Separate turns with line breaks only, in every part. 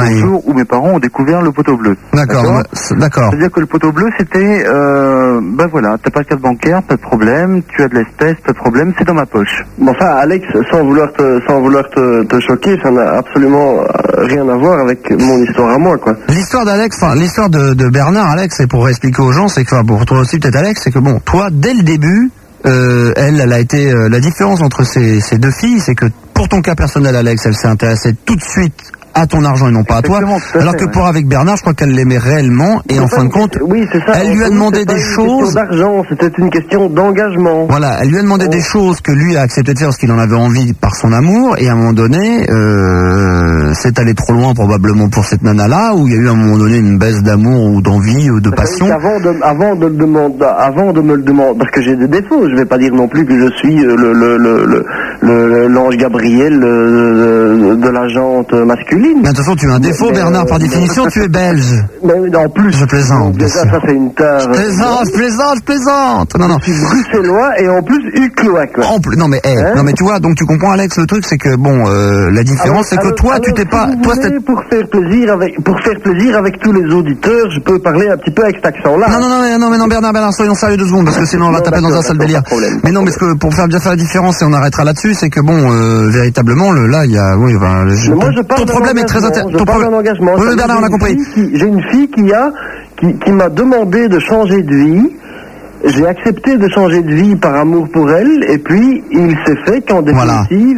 oui.
jour où mes parents ont découvert le poteau bleu.
D'accord.
C'est-à-dire que le poteau bleu, c'était, ben voilà, t'as pas de carte bancaire, pas de problème, tu as de l'espèce, pas de problème, c'est dans ma poche.
Bon, enfin, Alex, sans vouloir te choquer, ça n'a absolument rien à voir avec mon histoire à moi, quoi.
L'histoire d'Alex, enfin, l'histoire de Bernard, Alex, et pour expliquer aux gens, c'est que, enfin, pour toi aussi peut-être Alex, c'est que bon, toi, dès le début, elle a été, la différence entre ces deux filles, c'est que pour ton cas personnel, Alex, elle s'est intéressée tout de suite à ton argent et non pas à toi. Alors que pour avec Bernard, je crois qu'elle l'aimait réellement et en fin de compte,
oui, c'est ça.
Elle lui a demandé des choses.
C'était pas une question d'argent, c'était une question d'engagement.
Voilà, elle lui a demandé des choses que lui a accepté de faire parce qu'il en avait envie par son amour et à un moment donné, c'est allé trop loin probablement pour cette nana-là où il y a eu à un moment donné une baisse d'amour ou d'envie ou de passion.
Avant de me le demander, parce que j'ai des défauts, je vais pas dire non plus que je suis l'ange Gabriel de la jante masculine.
Mais de toute façon, tu as un défaut, Bernard, par définition, tu es belge.
Mais en plus,
je plaisante.
Déjà, ça c'est une tare.
Je plaisante. Non.
Je suis bruxellois et en plus uclois, quoi.
Non mais, non mais tu vois, donc tu comprends, Alex, le truc, c'est que bon, la différence, c'est que toi, tu t'es pas, toi, c'était
pour faire plaisir avec tous les auditeurs, je peux parler un petit peu avec cet accent-là.
Non, Bernard, soyons sérieux 2 secondes, parce que sinon on va taper dans un sale délire. Mais non, mais ce que pour faire bien faire la différence et on arrêtera là-dessus, c'est que bon, véritablement, là, il y a, oui, enfin, ton problème est très intéressant.
Ton problème d'engagement.
Oui, Bernard, on a compris.
J'ai une fille qui m'a demandé de changer de vie. J'ai accepté de changer de vie par amour pour elle, et puis il s'est fait qu'en définitive,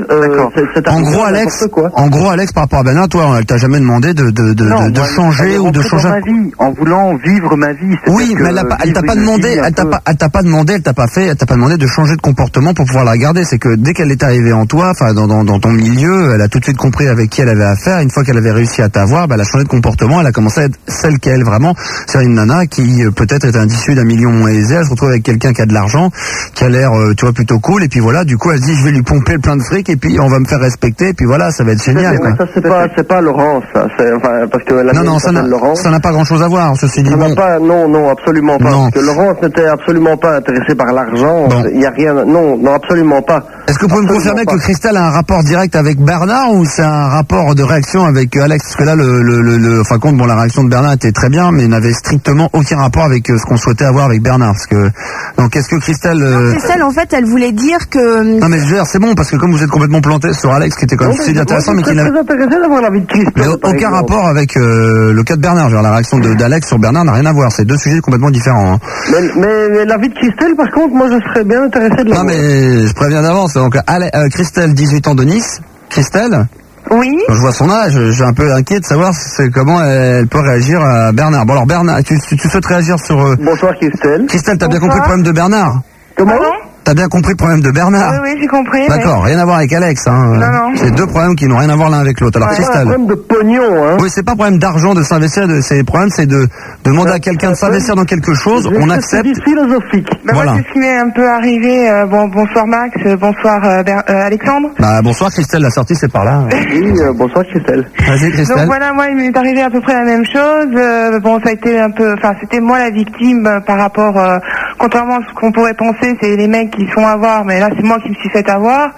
en gros, Alex, par rapport à Bernard, toi, elle t'a jamais demandé de changer ou de changer.
Dans ma vie, en voulant vivre ma vie.
Oui, mais elle t'a pas demandé, elle t'a pas demandé de changer de comportement pour pouvoir la garder. C'est que dès qu'elle est arrivée en toi, enfin, dans ton milieu, elle a tout de suite compris avec qui elle avait affaire. Une fois qu'elle avait réussi à t'avoir, elle a changé de comportement, elle a commencé à être celle qu'elle vraiment. C'est une nana qui, peut-être, est un tissu d'un million aisé. Elle se retrouve avec quelqu'un qui a de l'argent, qui a l'air, tu vois, plutôt cool, et puis voilà, du coup, elle se dit, je vais lui pomper plein de fric, et puis on va me faire respecter, et puis voilà, ça va être génial, quoi.
Ça, c'est pas Laurence, ça, parce que
non, ça n'a pas grand chose à voir, ceci dit.
Non, absolument pas.
Non.
Parce que Laurence n'était absolument pas intéressée par l'argent, il y a rien, non, absolument pas.
Est-ce que vous pouvez me confirmer que Christelle a un rapport direct avec Bernard, ou c'est un rapport de réaction avec Alex? Parce que là, enfin, compte, bon, la réaction de Bernard était très bien, mais n'avait strictement aucun rapport avec ce qu'on souhaitait avoir avec Bernard, parce que, donc, est-ce que Christelle...
Christelle, en fait, elle voulait dire que...
Non, mais je veux dire, c'est bon, parce que comme vous êtes complètement planté sur Alex, qui était quand même si intéressant, mais qui n'avait...
très intéressé d'avoir la vie de Christelle.
Mais aucun rapport avec le cas de Bernard. Genre, la réaction d'Alex sur Bernard n'a rien à voir. C'est 2 sujets complètement différents. Hein.
Mais la vie de Christelle, par contre, moi, je serais bien intéressé de la voir.
Non, mais je préviens d'avance. Donc, Christelle, 18 ans de Nice. Christelle?
Oui.
Quand je vois son âge, je suis un peu inquiet de savoir comment elle peut réagir à Bernard. Bon, alors Bernard, tu souhaites réagir sur...
Bonsoir Christelle.
Christelle, t'as bien compris le problème de Bernard?
Comment?
T'as bien compris le problème de Bernard?
Oui, j'ai compris.
D'accord, rien à voir avec Alex. Hein.
Non.
C'est 2 problèmes qui n'ont rien à voir l'un avec l'autre. Alors Christelle.
C'est un problème de pognon, hein.
Oui, c'est pas un problème d'argent, de s'investir. C'est le problème, c'est de demander à quelqu'un de s'investir dans quelque chose. On accepte.
C'est philosophique.
Voilà. Moi, c'est ce qui m'est un peu arrivé. Bonsoir Max, bonsoir Alexandre.
Bonsoir Christelle, la sortie c'est par là.
Oui, bonsoir Christelle.
Vas-y Christelle.
Donc voilà, moi il m'est arrivé à peu près la même chose. Ça a été un peu, c'était moi la victime par rapport, contrairement à ce qu'on pourrait penser, c'est les mecs qui sont à voir, mais là c'est moi qui me suis fait avoir.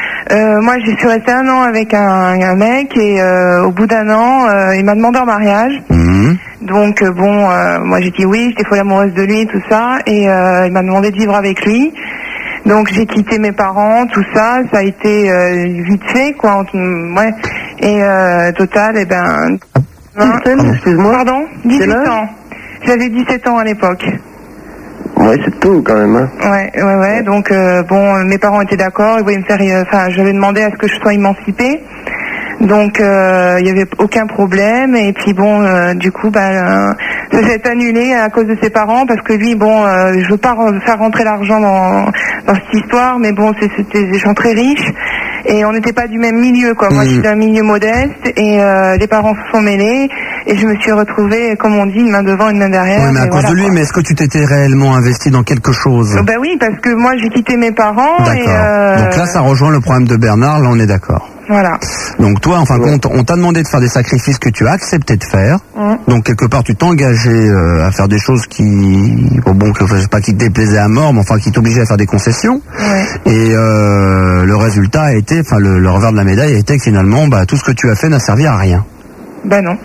Moi je suis restée 1 an avec un mec et au bout d'1 an, il m'a demandé en mariage. Donc moi j'ai dit oui, j'étais folle amoureuse de lui, tout ça, et il m'a demandé de vivre avec lui. Donc j'ai quitté mes parents, tout ça, ça a été vite fait, quoi. Ouais. Et total,
excuse-moi.
Pardon, 18 ans. J'avais 17 ans à l'époque.
Ouais, c'est tout quand même. Hein.
Ouais. Donc mes parents étaient d'accord, ils voulaient me faire. J'avais demandé à ce que je sois émancipée. Donc il y avait aucun problème, et puis du coup ça s'est annulé à cause de ses parents, parce que lui je veux pas faire rentrer l'argent dans cette histoire, mais c'était des gens très riches et on n'était pas du même milieu, quoi. Moi je suis d'un milieu modeste, et les parents se sont mêlés et je me suis retrouvée, comme on dit, une main devant, une main derrière.
Oui, mais à cause de lui, quoi. Mais est-ce que tu t'étais réellement investi dans quelque chose?
Ben oui, parce que moi j'ai quitté mes parents.
D'accord. Et donc là ça rejoint le problème de Bernard, là on est d'accord.
Voilà.
Donc toi, en fin de compte, on t'a demandé de faire des sacrifices que tu as accepté de faire. Donc quelque part, tu t'engageais à faire des choses qui, que je sais pas, qui te déplaisaient à mort, mais enfin qui t'obligeaient à faire des concessions. Et le résultat a été, le revers de la médaille a été que finalement, tout ce que tu as fait n'a servi à rien.
Ben non.